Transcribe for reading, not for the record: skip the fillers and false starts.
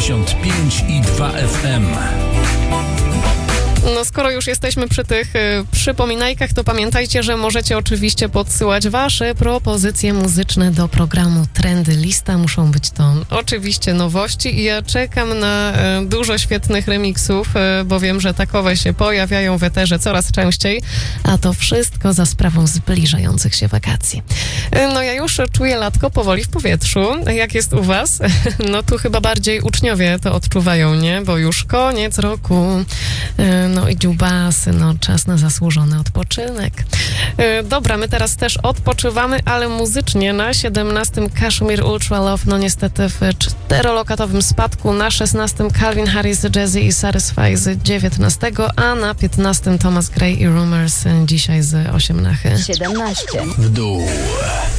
95,2 FM. No skoro już jesteśmy przy tych przypominajkach, to pamiętajcie, że możecie oczywiście podsyłać wasze propozycje muzyczne do programu Trendy Lista. Muszą być to oczywiście nowości i ja czekam na dużo świetnych remixów, bo wiem, że takowe się pojawiają w eterze coraz częściej, a to wszystko za sprawą zbliżających się wakacji. No ja już czuję latko powoli w powietrzu. Jak jest u was? No tu chyba bardziej uczniowie to odczuwają, nie? Bo już koniec roku. No i dziubasy, no czas na zasłużony odpoczynek. Dobra, my teraz też odpoczywamy, ale muzycznie na 17 Kashmir Ultra Love, no niestety w 4-lokatowym spadku, na 16 Calvin Harris, Jazzy i Satisfy z 19, a na 15 Thomas Gray i Rumors dzisiaj z 8 nachy. 17 W dół.